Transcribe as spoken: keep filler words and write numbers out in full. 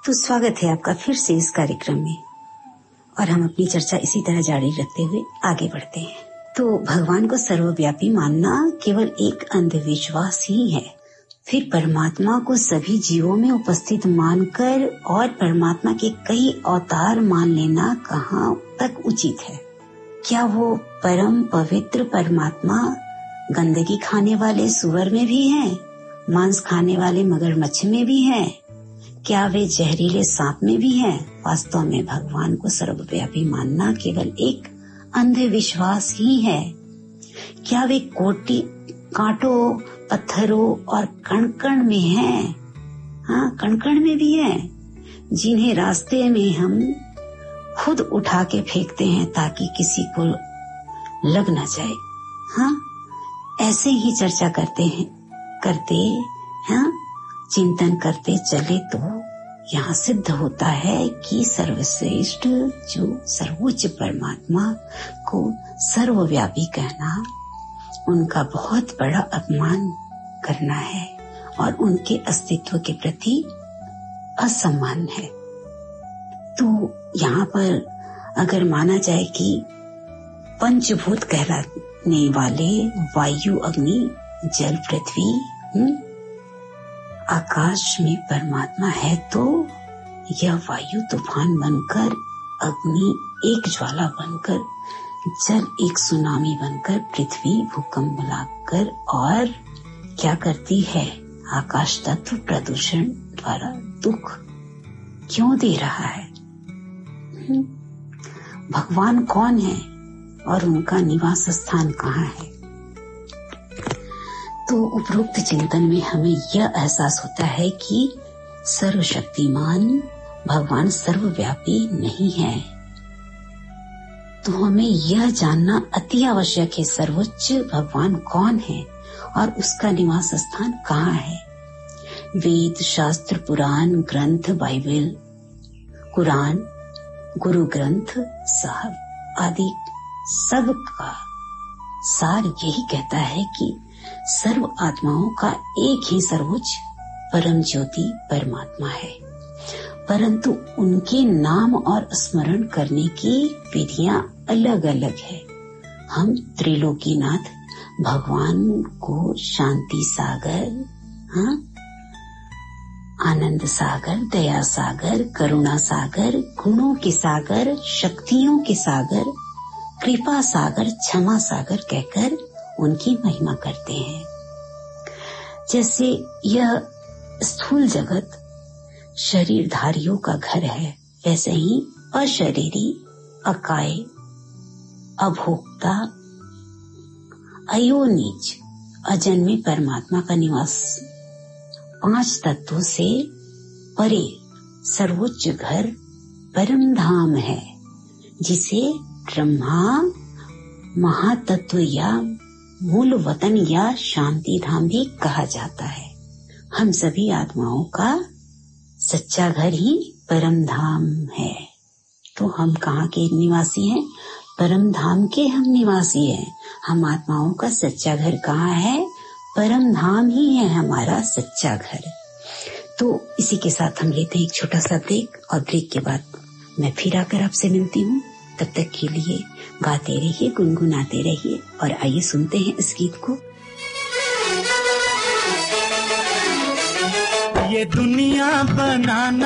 तो स्वागत है आपका फिर से इस कार्यक्रम में और हम अपनी चर्चा इसी तरह जारी रखते हुए आगे बढ़ते हैं। तो भगवान को सर्वव्यापी मानना केवल एक अंधविश्वास ही है। फिर परमात्मा को सभी जीवों में उपस्थित मानकर और परमात्मा के कई अवतार मान लेना कहाँ तक उचित है? क्या वो परम पवित्र परमात्मा गंदगी खाने वाले सुअर में भी है, मांस खाने वाले मगरमच्छ में भी है? क्या वे जहरीले सांप में भी है? वास्तव में भगवान को सर्वव्यापी मानना केवल एक अंधविश्वास ही है। क्या वे कोटि कांटों, पत्थरों और कण-कण में है? हाँ, कण-कण में भी है, जिन्हें रास्ते में हम खुद उठा के फेंकते हैं ताकि किसी को लग न जाए। हाँ, ऐसे ही चर्चा करते हैं करते हाँ चिंतन करते चले तो यहाँ सिद्ध होता है कि सर्वश्रेष्ठ जो सर्वोच्च परमात्मा को सर्वव्यापी कहना उनका बहुत बड़ा अपमान करना है और उनके अस्तित्व के प्रति असम्मान है। तो यहाँ पर अगर माना जाए कि पंचभूत कहलाने वाले वायु, अग्नि, जल, पृथ्वी, आकाश में परमात्मा है, तो यह वायु तूफान बनकर, अग्नि एक ज्वाला बनकर, जल एक सुनामी बनकर, पृथ्वी भूकंप लाकर और क्या करती है? आकाश तत्व प्रदूषण द्वारा दुख क्यों दे रहा है? भगवान कौन है और उनका निवास स्थान कहाँ है? तो उपरोक्त चिंतन में हमें यह एहसास होता है कि सर्वशक्तिमान भगवान सर्वव्यापी नहीं है। तो हमें यह जानना अति आवश्यक है, सर्वोच्च भगवान कौन है और उसका निवास स्थान कहाँ है। वेद, शास्त्र, पुराण, ग्रंथ, बाइबल, कुरान, गुरु ग्रंथ साहब आदि सब का सार यही कहता है कि सर्व आत्माओं का एक ही सर्वोच्च परम ज्योति परमात्मा है, परंतु उनके नाम और स्मरण करने की विधियां अलग अलग है। हम त्रिलोकीनाथ भगवान को शांति सागर, हाँ, आनंद सागर, दया सागर, करुणा सागर, गुणों के सागर, शक्तियों के सागर, कृपा सागर, क्षमा सागर कहकर उनकी महिमा करते हैं। जैसे यह स्थूल जगत शरीरधारियों का घर है, वैसे ही अशरीरी, अकाय, अभोक्ता, अयोनिज, अजन्मे परमात्मा का निवास पांच तत्वों से परे सर्वोच्च घर परम धाम है, जिसे ब्रह्मा महातत्व या मूल वतन या शांति धाम भी कहा जाता है। हम सभी आत्माओं का सच्चा घर ही परम धाम है। तो हम कहाँ के निवासी हैं? परम धाम के हम निवासी हैं। हम आत्माओं का सच्चा घर कहाँ है? परम धाम ही है हमारा सच्चा घर। तो इसी के साथ हम लेते हैं एक छोटा सा ब्रेक और ब्रेक के बाद मैं फिर आकर आपसे मिलती हूँ। तब तक के लिए गाते रहिए, गुनगुनाते रहिए और आइए सुनते हैं इस गीत को। ये दुनिया बनाना